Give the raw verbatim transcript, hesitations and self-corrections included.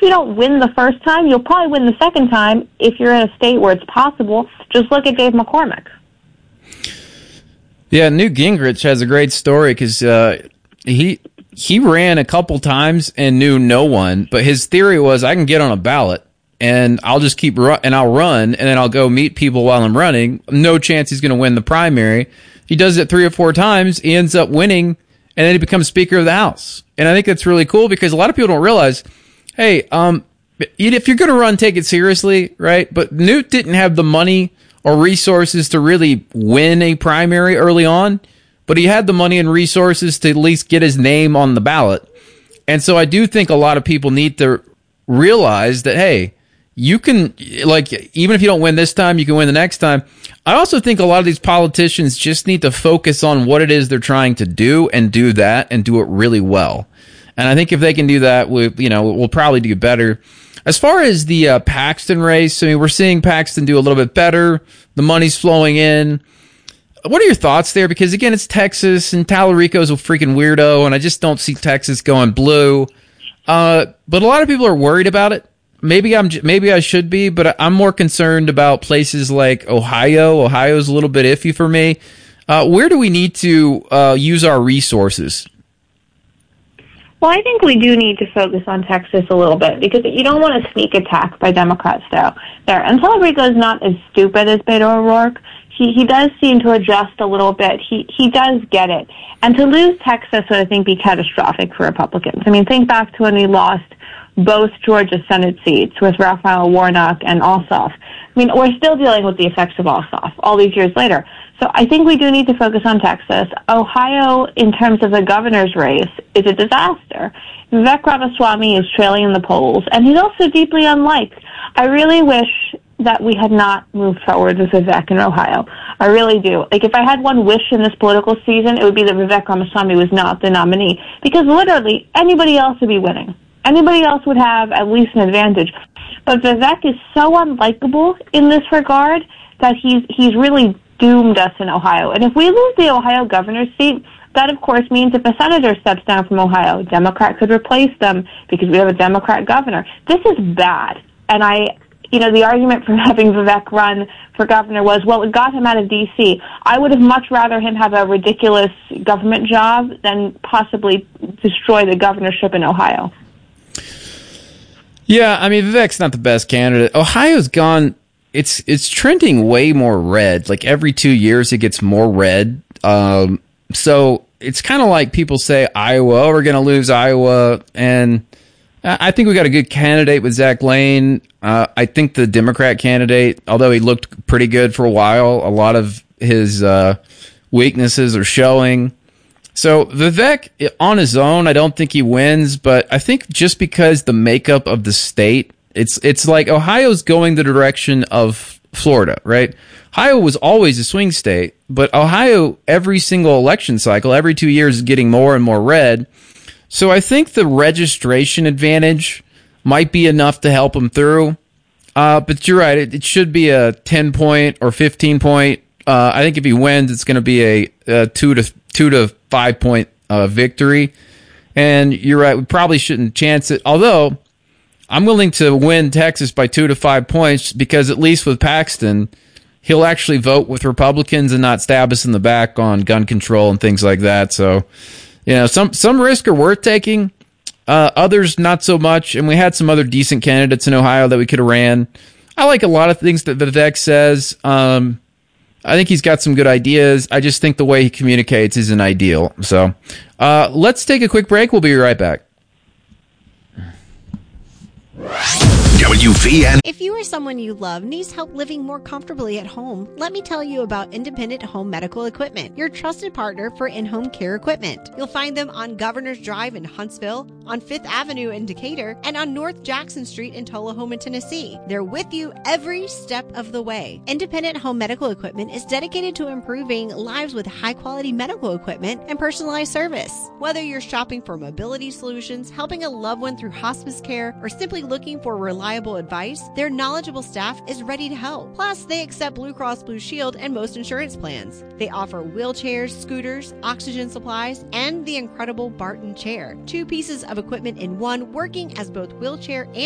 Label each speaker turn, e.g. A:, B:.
A: you don't win the first time, you'll probably win the second time if you're in a state where it's possible. Just look at Dave McCormick.
B: Yeah, Newt Gingrich has a great story because uh, he he ran a couple times and knew no one, but his theory was I can get on a ballot and I'll just keep run and I'll run and then I'll go meet people while I'm running. No chance he's going to win the primary. He does it three or four times. He ends up winning, and then he becomes Speaker of the House. And I think that's really cool because a lot of people don't realize, hey, um, if you're going to run, take it seriously, right? But Newt didn't have the money or resources to really win a primary early on, but he had the money and resources to at least get his name on the ballot. And so I do think a lot of people need to realize that, hey, you can, like, even if you don't win this time, you can win the next time. I also think a lot of these politicians just need to focus on what it is they're trying to do and do that and do it really well. And I think if they can do that, we, you know, we'll probably do better. As far as the uh, Paxton race, I mean, we're seeing Paxton do a little bit better. The money's flowing in. What are your thoughts there? Because, again, it's Texas, and Tallarico's a freaking weirdo, and I just don't see Texas going blue. Uh, but a lot of people are worried about it. Maybe I'm, maybe I should be, but I'm more concerned about places like Ohio. Ohio's a little bit iffy for me. Uh, where do we need to uh, use our resources?
A: Well, I think we do need to focus on Texas a little bit because you don't want a sneak attack by Democrats there. There, and Tallarico is not as stupid as Beto O'Rourke. He he does seem to adjust a little bit. He he does get it. And to lose Texas would, I think, be catastrophic for Republicans. I mean, think back to when we lost both Georgia Senate seats with Raphael Warnock and Ossoff. I mean, we're still dealing with the effects of Ossoff all these years later. So I think we do need to focus on Texas. Ohio, in terms of the governor's race, is a disaster. Vivek Ramaswamy is trailing in the polls, and he's also deeply unliked. I really wish that we had not moved forward with Vivek in Ohio. I really do. Like, if I had one wish in this political season, it would be that Vivek Ramaswamy was not the nominee, because literally anybody else would be winning. Anybody else would have at least an advantage. But Vivek is so unlikable in this regard that he's he's really doomed us in Ohio. And if we lose the Ohio governor's seat, that, of course, means if a senator steps down from Ohio, a Democrat could replace them because we have a Democrat governor. This is bad. And I, you know, the argument for having Vivek run for governor was, well, it got him out of D C. I would have much rather him have a ridiculous government job than possibly destroy the governorship in Ohio.
B: Yeah, I mean, Vivek's not the best candidate. Ohio's gone... It's it's trending way more red. Like every two years, it gets more red. Um, so it's kind of like people say Iowa, oh, we're going to lose Iowa. And I think we got a good candidate with Zach Lane. Uh, I think the Democrat candidate, although he looked pretty good for a while, a lot of his uh, weaknesses are showing. So Vivek, on his own, I don't think he wins. But I think just because the makeup of the state, It's it's like Ohio's going the direction of Florida, right? Ohio was always a swing state, but Ohio, every single election cycle, every two years, is getting more and more red. So I think the registration advantage might be enough to help him through. Uh, but you're right, it, it should be a ten-point or fifteen-point. Uh, I think if he wins, it's going to be a, a two to two to five-point uh, victory. And you're right, we probably shouldn't chance it, although I'm willing to win Texas by two to five points because at least with Paxton, he'll actually vote with Republicans and not stab us in the back on gun control and things like that. So, you know, some some risk are worth taking, uh, others not so much. And we had some other decent candidates in Ohio that we could have ran. I like a lot of things that Vivek says. Um, I think he's got some good ideas. I just think the way he communicates isn't ideal. So uh, let's take a quick break. We'll be right back.
C: W V N.
D: If you or someone you love needs help living more comfortably at home, let me tell you about Independent Home Medical Equipment, your trusted partner for in-home care equipment. You'll find them on Governor's Drive in Huntsville, on Fifth Avenue in Decatur, and on North Jackson Street in Tullahoma, Tennessee. They're with you every step of the way. Independent Home Medical Equipment is dedicated to improving lives with high-quality medical equipment and personalized service. Whether you're shopping for mobility solutions, helping a loved one through hospice care, or simply looking for reliable advice, their knowledgeable staff is ready to help. Plus, they accept Blue Cross Blue Shield and most insurance plans. They offer wheelchairs, scooters, oxygen supplies, and the incredible Barton chair. Two pieces of equipment in one, working as both wheelchair and